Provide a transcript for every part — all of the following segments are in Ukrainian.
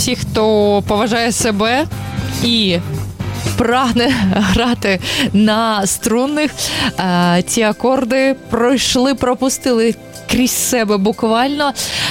всіх, хто поважає себе і прагне грати на струнних. Ці акорди пропустили крізь себе буквально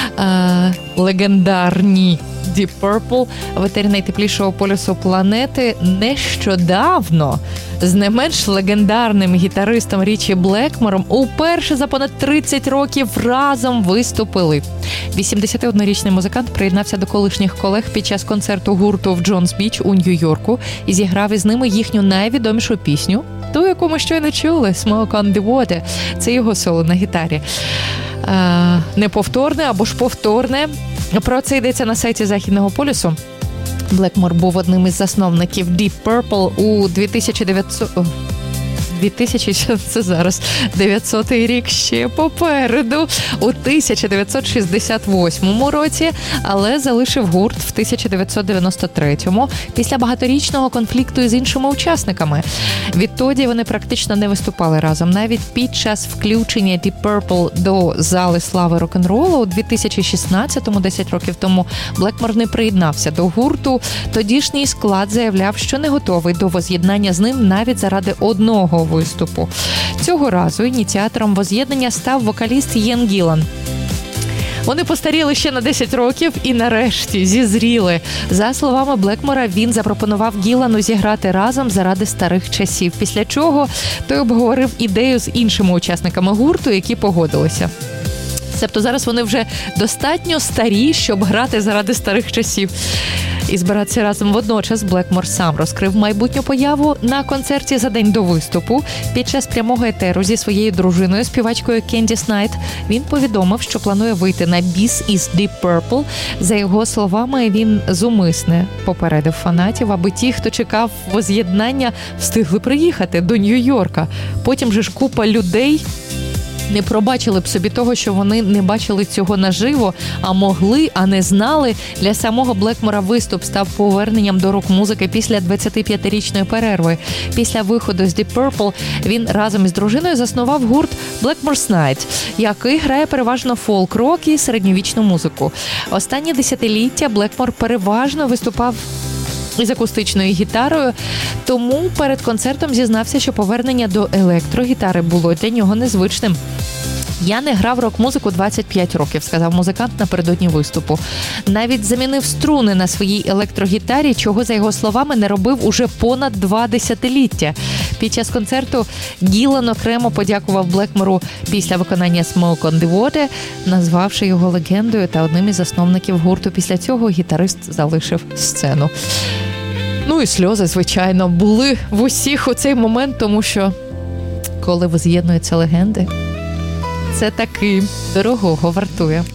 легендарні Deep Purple, ветері найтеплішого полюсу планети, нещодавно з не менш легендарним гітаристом Річі Блекмором уперше за понад 30 років разом виступили. 81-річний музикант приєднався до колишніх колег під час концерту гурту в Джонс Біч у Нью-Йорку і зіграв із ними їхню найвідомішу пісню, ту, яку ми щойно чули, «Smoke on the Water». Це його соло на гітарі. Неповторне або ж повторне. Про це йдеться на сайті Західного полюсу. Блекмор був одним із засновників Deep Purple у 900 рік ще попереду, у 1968 році, але залишив гурт в 1993-му після багаторічного конфлікту із іншими учасниками. Відтоді вони практично не виступали разом. Навіть під час включення Deep Purple до зали слави рок-н-ролу у 2016-му, 10 років тому, Блекмор не приєднався до гурту. Тодішній склад заявляв, що не готовий до воз'єднання з ним навіть заради одного виступу. Цього разу ініціатором воз'єднання став вокаліст Єн Гілан. Вони постаріли ще на 10 років і нарешті зізріли. За словами Блекмора, він запропонував Гілану зіграти разом заради старих часів, після чого той обговорив ідею з іншими учасниками гурту, які погодилися. Тобто зараз вони вже достатньо старі, щоб грати заради старих часів і збиратися разом. Водночас Блекмор сам розкрив майбутню появу на концерті за день до виступу. Під час прямого етеру зі своєю дружиною, співачкою Кендіс Найт, він повідомив, що планує вийти на біс із Deep Purple. За його словами, він зумисне попередив фанатів, аби ті, хто чекав воз'єднання, встигли приїхати до Нью-Йорка. Потім же ж купа людей не пробачили б собі того, що вони не бачили цього наживо, а могли, а не знали. Для самого Блекмора виступ став поверненням до рок-музики після 25-річної перерви. Після виходу з Deep Purple він разом із дружиною заснував гурт Blackmore's Night, який грає переважно фолк-рок і середньовічну музику. Останні десятиліття Блекмор переважно виступав із акустичною гітарою, тому перед концертом зізнався, що повернення до електрогітари було для нього незвичним. «Я не грав рок-музику 25 років», – сказав музикант напередодні виступу. Навіть замінив струни на своїй електрогітарі, чого, за його словами, не робив уже понад 2 десятиліття. Під час концерту Гілан окремо подякував Блекмору після виконання «Smoke on the Water», назвавши його легендою та одним із засновників гурту. Після цього гітарист залишив сцену. Ну і сльози, звичайно, були в усіх у цей момент, тому що коли воз'єднуються легенди, це таки дорогого вартує.